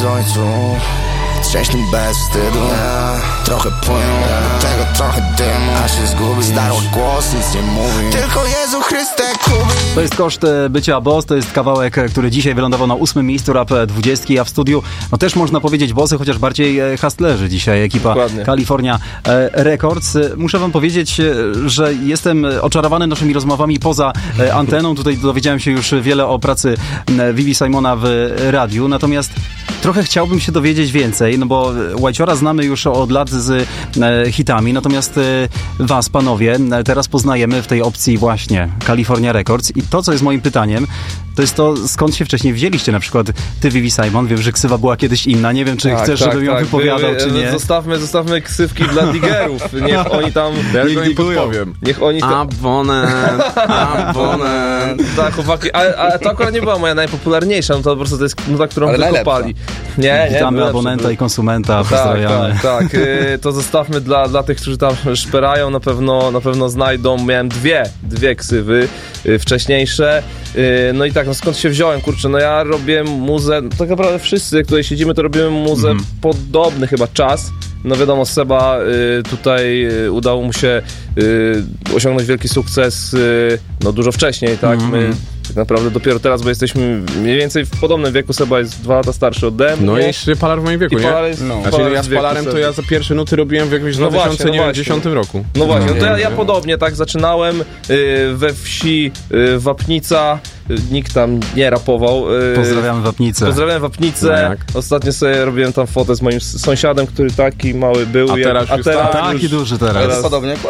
słońcu, trzeźnym bez wstydu. Trochę płynu, do tego trochę dymu, a się zgubi. Zdarła głos, nic nie mówi, tylko Jezu Chryste kubi. To jest koszt bycia boss, to jest kawałek, który dzisiaj wylądował na 8. miejscu Rap 20, a w studiu no też można powiedzieć bossy, chociaż bardziej hustlerzy dzisiaj, ekipa Dokładnie. California Records. Muszę wam powiedzieć, że jestem oczarowany naszymi rozmowami poza anteną. Tutaj dowiedziałem się już wiele o pracy Vivi Simona w radiu, natomiast trochę chciałbym się dowiedzieć więcej, no bo Whiteciora znamy już od lat z hitami, natomiast was, panowie, teraz poznajemy w tej opcji właśnie California Records i to, co jest moim pytaniem, to jest to, skąd się wcześniej wzięliście, na przykład ty, Vivi Simon, wiem, że ksywa była kiedyś inna, nie wiem, czy chcesz, żebym ją wypowiadał, czy nie. Zostawmy ksywki dla digerów, niech oni tam... Ja go im podpowiem. Niech oni tam... Abonent. Tak, chłopaki, ale to akurat nie była moja najpopularniejsza, no to po prostu to jest nuta, którą wykopali. Nie, witamy abonenta i konsumenta, pozdrawiamy. Tak, to zostawmy dla tych, którzy tam szperają, na pewno znajdą. Miałem dwie ksywy wcześniejsze. No i tak, no skąd się wziąłem, kurczę, no ja robię muzę, tak naprawdę wszyscy, jak tutaj siedzimy, to robimy muzę podobny chyba czas. No wiadomo, Seba tutaj udało mu się osiągnąć wielki sukces no dużo wcześniej, tak? My tak naprawdę dopiero teraz, bo jesteśmy mniej więcej w podobnym wieku. Seba jest 2 lata starszy ode mnie. No i jeszcze Palar w moim wieku, nie? Znaczy ja z Palarem to ja za pierwsze nuty robiłem w jakimś 2010 roku. No właśnie, no to ja podobnie tak zaczynałem we wsi Wapnica. Nikt tam nie rapował. Pozdrawiamy Wapnicę. Pozdrawiam Wapnicę. No ostatnio sobie robiłem tam fotę z moim sąsiadem, który taki mały był. A teraz taki duży teraz. Podobnie